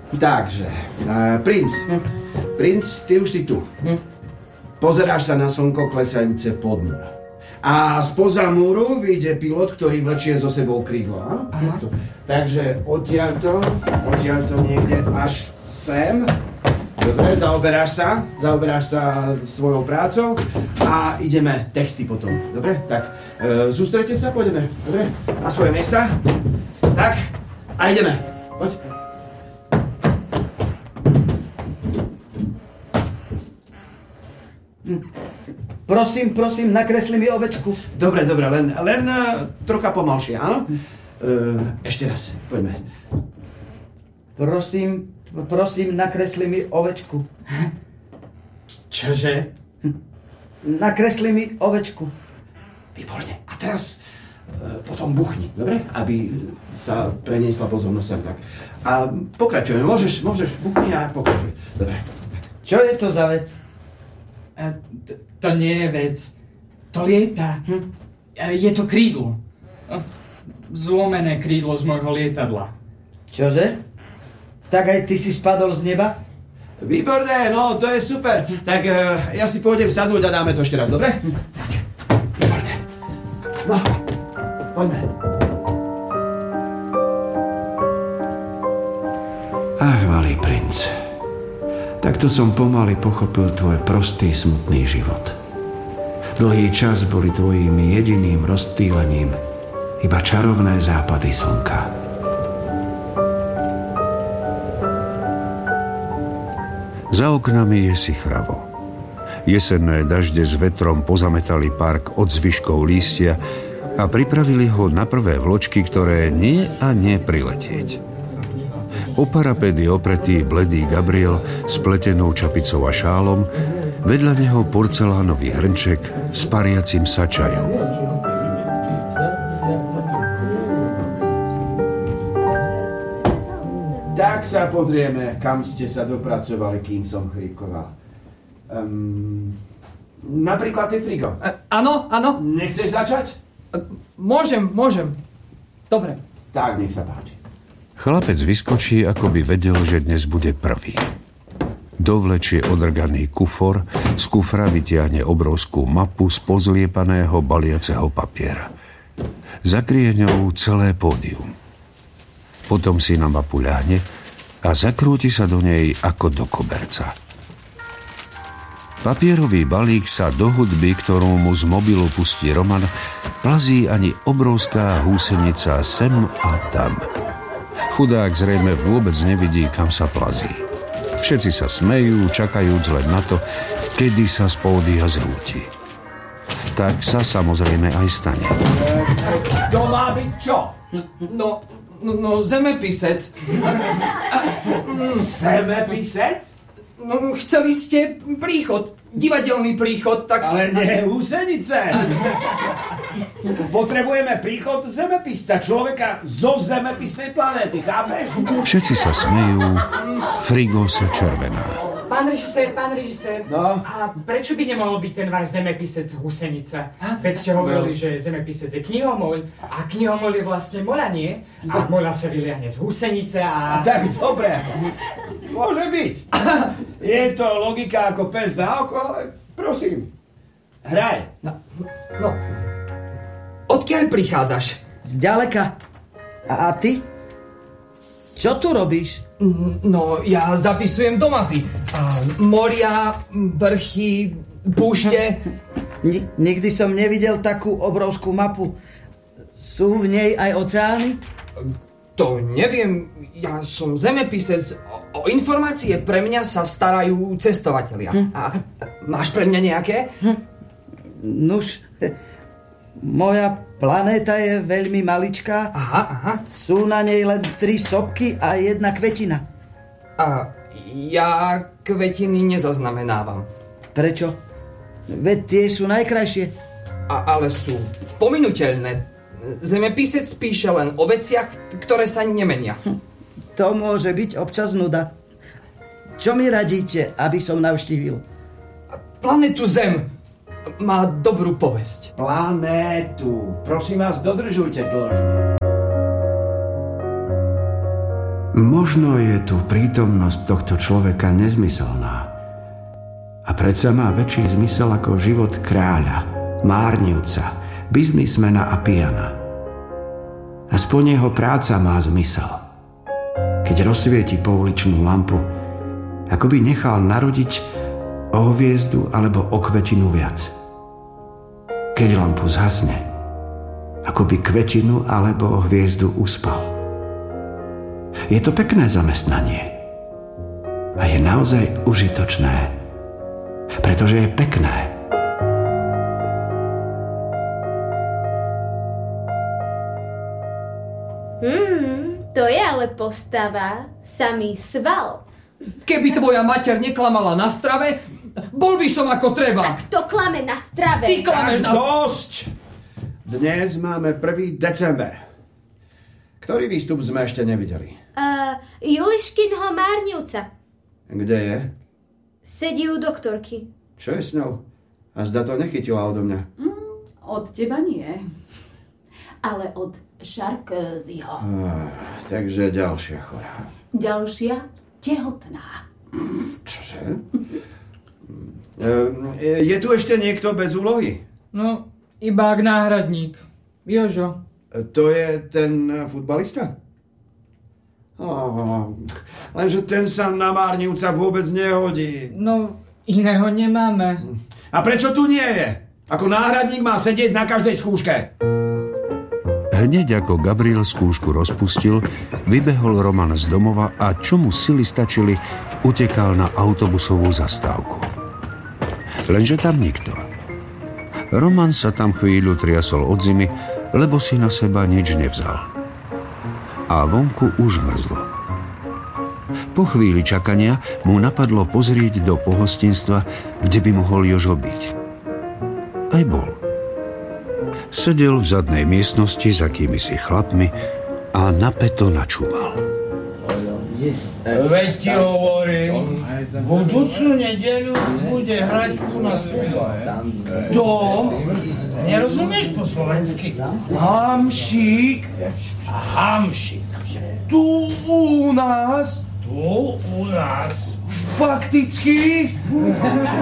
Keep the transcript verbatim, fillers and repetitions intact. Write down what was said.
Takže, uh, princ. Hm. Princ, ty už si tu. Hm. Pozeráš sa na slnko klesajúce pod múr. A spoza múru vyjde pilot, ktorý vlečie so sebou krídlo. Takže odtiaľto, odtiaľto niekde až sem. Dobre, zaoberáš sa, zaoberáš sa svojou prácou a ideme texty potom. Dobre, tak e, sústrete sa, pôjdeme. Dobre, na svoje miesta. Tak, a ideme. Poď. Prosím, prosím, nakresli mi ovečku. Dobre, dobre, len, len uh, trocha pomalšie, áno? Uh, ešte raz, poďme. Prosím, prosím, nakresli mi ovečku. Čože? Nakresli mi ovečku. Výborne. A teraz uh, potom buchni, dobre? Aby sa preniesla pozornosť sem tak. A pokračujeme. Môžeš, môžeš, buchni a pokračuj. Dobre. Čo je to za vec? To, to nie je vec. To lieta. Hm? Je to krídlo. Zlomené krídlo z môjho lietadla. Čože? Tak aj ty si spadol z neba? Výborné, no to je super. Tak uh, ja si pôjdem sadnúť a dáme to ešte raz, dobre? Tak, výborné. No, poďme. Ach, malý princ. Takto som pomaly pochopil tvoj prostý, smutný život. Dlhý čas boli tvojím jediným rozptýlením iba čarovné západy slnka. Za oknami je sichravo. Jesenné dažde s vetrom pozametali park od zvyškov lístia a pripravili ho na prvé vločky, ktoré nie a nie priletieť. O parapet je opretý bledý Gabriel s pletenou čapicou a šálom, vedľa neho porcelánový hrnček s pariacim sa čajom. Tak sa pozrieme, kam ste sa dopracovali, kým som chrípkoval. Um, napríklad ty, Frigo. Áno, e, áno. Nechceš začať? E, môžem, môžem. Dobre. Tak, nech sa páči. Chlapec vyskočí, ako by vedel, že dnes bude prvý. Dovlečie odrganý kufor, z kufra vytiahne obrovskú mapu z pozliepaného baliaceho papiera. Zakrie ňou celé pódium. Potom si na mapu ľahne a zakrúti sa do nej ako do koberca. Papierový balík sa do hudby, ktorú mu z mobilu pustí Roman, plazí ani obrovská húsenica sem a tam. Chudák zrejme vôbec nevidí, kam sa plazí. Všetci sa smejú, čakajúc len na to, kedy sa z pódia zrúti. Tak sa samozrejme aj stane. To má byť čo? No, no, no zemepisec. Zemepisec? No, chceli ste príchod, divadelný príchod, tak... Ale nie húsenice. Potrebujeme príchod zemepisca, človeka zo zemepisnej planéty, chápeš? Všetci sa smejú, Frigo sa červená. Pán režisér, pán režisér, no? A prečo by nemohol byť ten váš zemepisec husenica? Veď ste hovorili, no. že zemepisec je knihomoľ a knihomoľ je vlastne moľanie a moľa sa vyliahne z husenice a... a... Tak dobre, môže byť. Je to logika ako pes na oko, ale prosím, hraj. No, no. Odkiaľ prichádzaš? Zďaleka. A, a ty? Čo tu robíš? No, ja zapisujem do mapy. A moria, vrchy, púšte. Ni- nikdy som nevidel takú obrovskú mapu. Sú v nej aj oceány? To neviem. Ja som zemepisec. O, o informácie pre mňa sa starajú cestovatelia. Hm. A máš pre mňa nejaké? Hm. Nuž... Moja planéta je veľmi maličká. Aha, aha. Sú na nej len tri sopky a jedna kvetina. A ja kvetiny nezaznamenávam. Prečo? Veď tie sú najkrajšie. A, ale sú pominuteľné. Zemepisec píše len o veciach, ktoré sa nemenia. Hm. To môže byť občas nuda. Čo mi radíte, aby som navštívil? Planetu Zem. Má dobrú povesť. Planétu. Prosím vás, dodržujte dĺžne. Možno je tu prítomnosť tohto človeka nezmyselná. A predsa má väčší zmysel ako život kráľa, márnivca, biznismena a pijana. Aspoň jeho práca má zmysel. Keď rozsvieti pouličnú lampu, ako by nechal narodiť o hviezdu alebo o kvetinu viac. Keď lampu zhasne, ako by kvetinu alebo hviezdu uspal. Je to pekné zamestnanie. A je naozaj užitočné, pretože je pekné. Hmm, to je ale postava, samý sval. Keby tvoja mater neklamala na strave, bol by som ako treba. A kto klame na strave? Ty klameš na... Dosť! Dnes máme prvý december. Ktorý výstup sme ešte nevideli? Uh, Juliškinho márnivca. Kde je? Sedí u doktorky. Čo je s ňou? A zda to nechytila odo mňa. Mm, od teba nie. Ale od Šarkózyho. Ah, takže ďalšia chorá. Ďalšia tehotná. Čože? Je tu ešte niekto bez úlohy? No, iba ak náhradník. Jožo. To je ten futbalista? Oh, lenže ten sa na márnivca vôbec nehodí. No, iného nemáme. A prečo tu nie je? Ako náhradník má sedieť na každej skúške. Hneď ako Gabriel skúšku rozpustil, vybehol Roman z domova a čo mu sily stačili, utekal na autobusovú zastávku. Lenže tam nikto. Roman sa tam chvíľu triasol od zimy, lebo si na seba nič nevzal. A vonku už mrzlo. Po chvíli čakania mu napadlo pozrieť do pohostinstva, kde by mohol Jožo byť. Aj bol. Sedel v zadnej miestnosti za kýmisi chlapmi a napäto načúval. Veď ti hovorím, budúcu nedeľu bude hrať u nás futbal. To? Nerozumieš po slovensky? Hamšík. Hamšík. Tu u nás. Tu u nás. Fakticky.